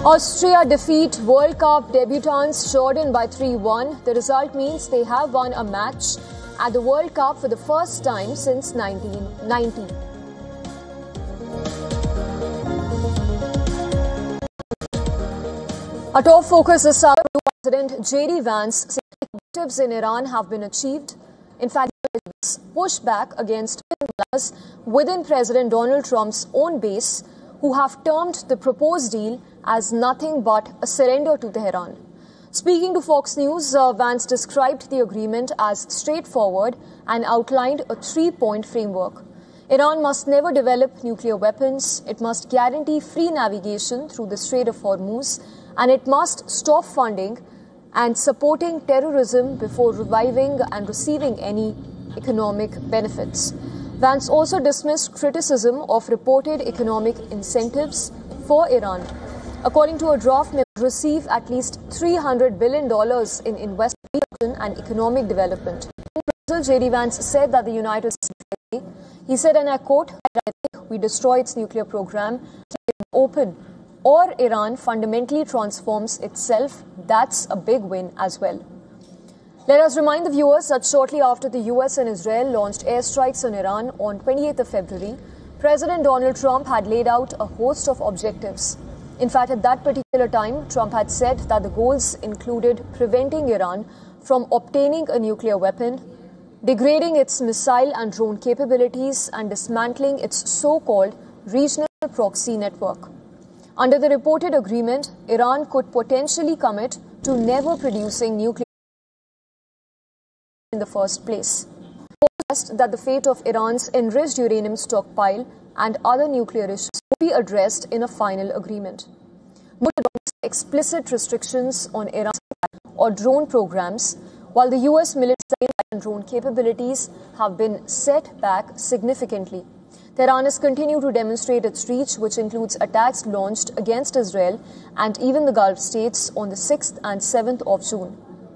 Austria defeat World Cup debutants Jordan by 3-1. The result means they have won a match at the World Cup for the first time since 1990. Our top focus is Saudi President J.D. Vance saying objectives in Iran have been achieved. In fact, pushback against within President Donald Trump's own base, who have termed the proposed deal as nothing but a surrender to Tehran. Speaking to Fox News, Vance described the agreement as straightforward and outlined a three-point framework. Iran must never develop nuclear weapons, it must guarantee free navigation through the Strait of Hormuz, and it must stop funding and supporting terrorism before reviving and receiving any economic benefits. Vance also dismissed criticism of reported economic incentives for Iran. According to a draft, may receive at least $300 billion in investment and economic development. J.D. Vance said that the United States, he said, and I quote, "I think we destroy its nuclear program, open, or Iran fundamentally transforms itself. That's a big win as well." Let us remind the viewers that shortly after the US and Israel launched airstrikes on Iran on 28th of February, President Donald Trump had laid out a host of objectives. In fact, at that particular time, Trump had said that the goals included preventing Iran from obtaining a nuclear weapon, degrading its missile and drone capabilities, and dismantling its so-called regional proxy network. Under the reported agreement, Iran could potentially commit to never producing nuclear in the first place. That the fate of Iran's enriched uranium stockpile and other nuclear issues will be addressed in a final agreement. Explicit restrictions on Iran's or drone programs, while the US military and drone capabilities have been set back significantly. Tehran has continued to demonstrate its reach, which includes attacks launched against Israel and even the Gulf states on the 6th and 7th of June.